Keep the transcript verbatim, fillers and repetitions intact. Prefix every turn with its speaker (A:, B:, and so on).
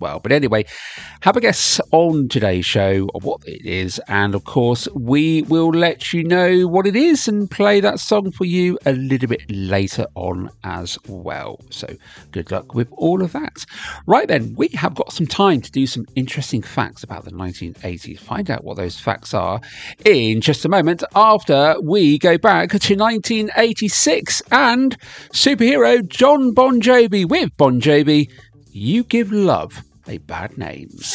A: well. But anyway, have a guess on today's show of what it is. And of course, we will let you know what it is and play that song for you a little bit later on as well. So good luck with all of that. Right then, we have got some time to do some interesting facts about the nineteen eighties. Find out what those facts are in just a moment after we go back to nineteen eighty-six and superhero John Bon Jovi with Bon Jovi, You Give Love a Bad Name.